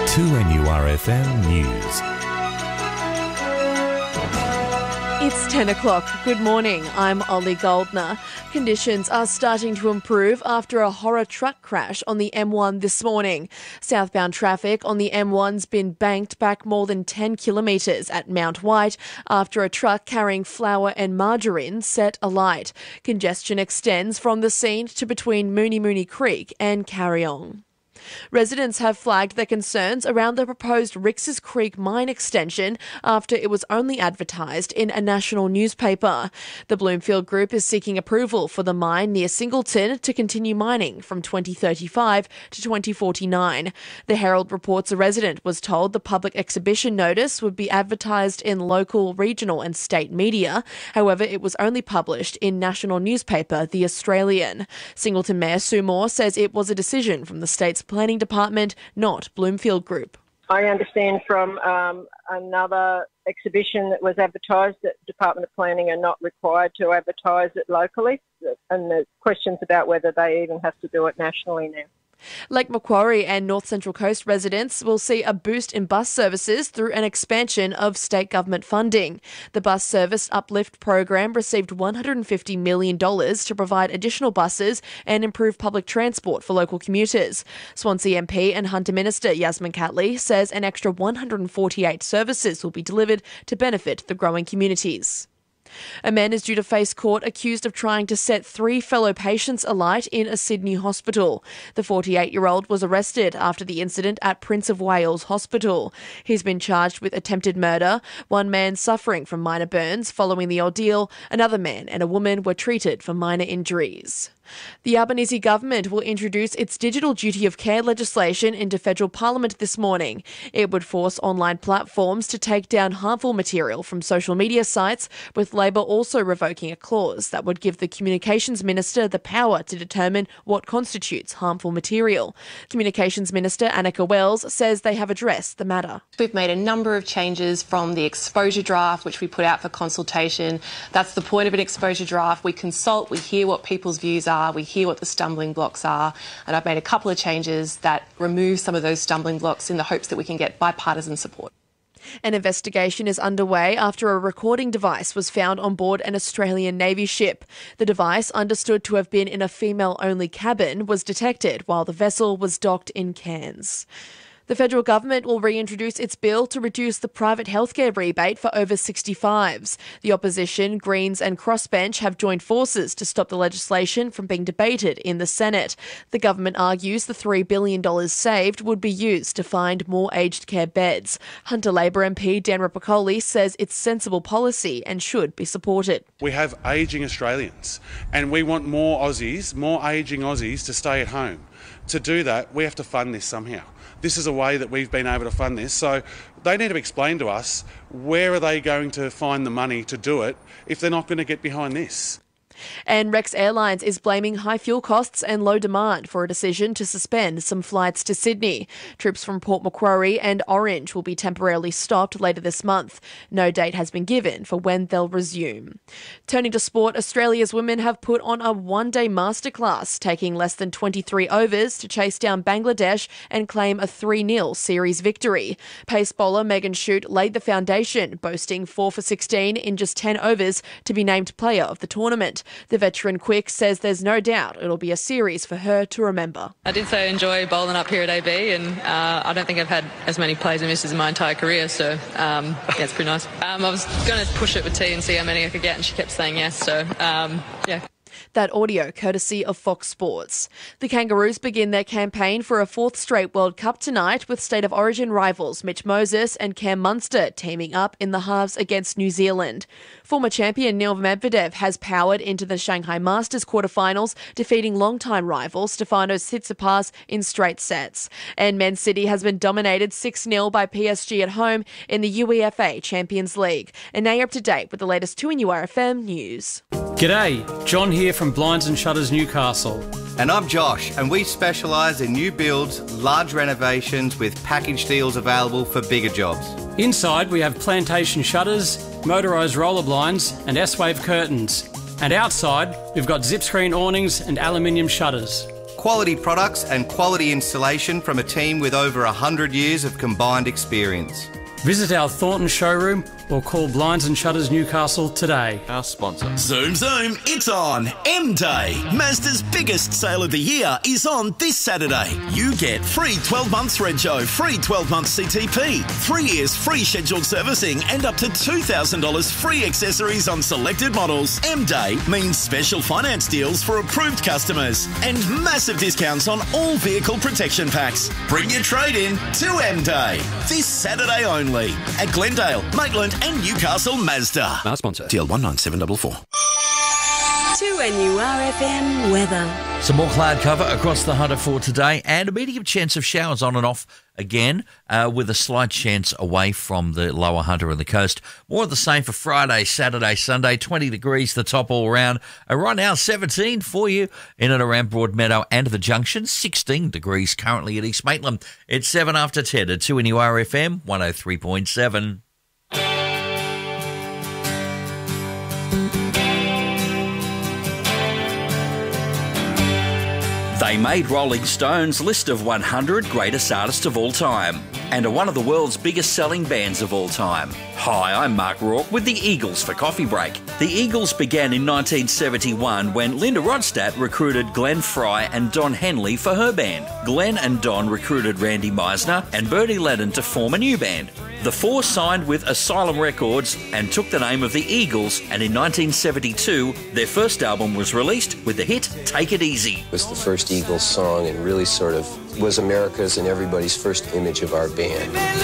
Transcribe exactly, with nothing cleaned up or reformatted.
two N U R F M News. It's ten o'clock. Good morning. I'm Ollie Goldner. Conditions are starting to improve after a horror truck crash on the M one this morning. Southbound traffic on the M one's been banked back more than ten kilometres at Mount White after a truck carrying flour and margarine set alight. Congestion extends from the scene to between Mooney Mooney Creek and Carryong. Residents have flagged their concerns around the proposed Rix's Creek mine extension after it was only advertised in a national newspaper. The Bloomfield Group is seeking approval for the mine near Singleton to continue mining from twenty thirty-five to twenty forty-nine. The Herald reports a resident was told the public exhibition notice would be advertised in local, regional and state media. However, it was only published in national newspaper The Australian. Singleton Mayor Sue Moore says it was a decision from the state's Planning Department, not Bloomfield Group. I understand from um, another exhibition that was advertised that Department of Planning are not required to advertise it locally, and the questions about whether they even have to do it nationally now. Lake Macquarie and North Central Coast residents will see a boost in bus services through an expansion of state government funding. The Bus Service Uplift program received one hundred fifty million dollars to provide additional buses and improve public transport for local commuters. Swansea M P and Hunter Minister Yasmin Catley says an extra one hundred forty-eight services will be delivered to benefit the growing communities. A man is due to face court accused of trying to set three fellow patients alight in a Sydney hospital. The forty-eight-year-old was arrested after the incident at Prince of Wales Hospital. He's been charged with attempted murder. One man suffering from minor burns following the ordeal. Another man and a woman were treated for minor injuries. The Albanese government will introduce its digital duty of care legislation into federal parliament this morning. It would force online platforms to take down harmful material from social media sites, with Labor also revoking a clause that would give the Communications Minister the power to determine what constitutes harmful material. Communications Minister Annika Wells says they have addressed the matter. We've made a number of changes from the exposure draft, which we put out for consultation. That's the point of an exposure draft. We consult, we hear what people's views are. We hear what the stumbling blocks are, and I've made a couple of changes that remove some of those stumbling blocks in the hopes that we can get bipartisan support. An investigation is underway after a recording device was found on board an Australian Navy ship. The device, understood to have been in a female-only cabin, was detected while the vessel was docked in Cairns. The federal government will reintroduce its bill to reduce the private healthcare rebate for over sixty-fives. The opposition, Greens and Crossbench have joined forces to stop the legislation from being debated in the Senate. The government argues the three billion dollars saved would be used to find more aged care beds. Hunter Labor M P Dan Rapopoli says it's sensible policy and should be supported. We have ageing Australians and we want more Aussies, more ageing Aussies to stay at home. To do that, we have to fund this somehow. This is a way that we've been able to fund this. So they need to explain to us where are they going to find the money to do it if they're not going to get behind this. And Rex Airlines is blaming high fuel costs and low demand for a decision to suspend some flights to Sydney. Trips from Port Macquarie and Orange will be temporarily stopped later this month. No date has been given for when they'll resume. Turning to sport, Australia's women have put on a one-day masterclass, taking less than twenty-three overs to chase down Bangladesh and claim a three nil series victory. Pace bowler Megan Shute laid the foundation, boasting four for sixteen in just ten overs to be named player of the tournament. The veteran Quick says there's no doubt it'll be a series for her to remember. I did so enjoy bowling up here at A B, and uh, I don't think I've had as many plays and misses in my entire career, so um, yeah, it's pretty nice. Um, I was going to push it with T and see how many I could get, and she kept saying yes, so um, yeah. That audio courtesy of Fox Sports. The Kangaroos begin their campaign for a fourth straight World Cup tonight, with State of Origin rivals Mitch Moses and Cam Munster teaming up in the halves against New Zealand. Former champion Neil Medvedev has powered into the Shanghai Masters quarterfinals, defeating longtime rival Stefanos Tsitsipas in straight sets. And Man City has been dominated six nil by P S G at home in the UEFA Champions League. And now you're up to date with the latest two N U R F M news. G'day, John here from Blinds and Shutters Newcastle. And I'm Josh, and we specialise in new builds, large renovations with package deals available for bigger jobs. Inside we have plantation shutters, motorised roller blinds and S-Wave curtains. And outside we've got zip screen awnings and aluminium shutters. quality products and quality installation from a team with over one hundred years of combined experience. Visit our Thornton showroom or call Blinds and Shutters Newcastle today. Our sponsor. Zoom, zoom, it's on M-Day. Mazda's biggest sale of the year is on this Saturday. You get free twelve months Rego, free twelve months C T P, three years free scheduled servicing and up to two thousand dollars free accessories on selected models. M-Day means special finance deals for approved customers and massive discounts on all vehicle protection packs. Bring your trade in to M-Day this Saturday only at Glendale, Maitland and Newcastle Mazda. Our sponsor. D L one nine seven four four. two N U R F M weather. Some more cloud cover across the Hunter for today and a medium chance of showers on and off again uh, with a slight chance away from the lower Hunter and the coast. More of the same for Friday, Saturday, Sunday. twenty degrees the top all round. Uh, right now, seventeen for you in and around Broadmeadow and the Junction. sixteen degrees currently at East Maitland. It's seven after ten at two N U R F M one oh three point seven. They made Rolling Stone's list of one hundred greatest artists of all time and are one of the world's biggest selling bands of all time. Hi, I'm Mark Rourke with the Eagles for Coffee Break. The Eagles began in nineteen seventy-one when Linda Ronstadt recruited Glenn Fry and Don Henley for her band. Glenn and Don recruited Randy Meisner and Bernie Lennon to form a new band. The four signed with Asylum Records and took the name of the Eagles, and in nineteen seventy-two, their first album was released with the hit Take It Easy. It was the first Eagles song and really sort of was America's and everybody's first image of our band.